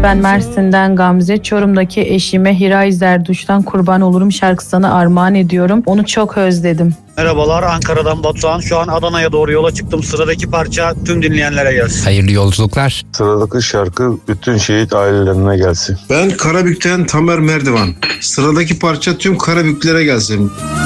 Ben Mersin'den Gamze. Çorum'daki eşime Hiray Zerduş'tan Kurban Olurum şarkısını armağan ediyorum. Onu çok özledim. Merhabalar, Ankara'dan Batuhan. Şu an Adana'ya doğru yola çıktım. Sıradaki parça tüm dinleyenlere gelsin. Hayırlı yolculuklar. Sıradaki şarkı bütün şehit ailelerine gelsin. Ben Karabük'ten Tamer Merdivan. Sıradaki parça tüm Karabüklere gelsin.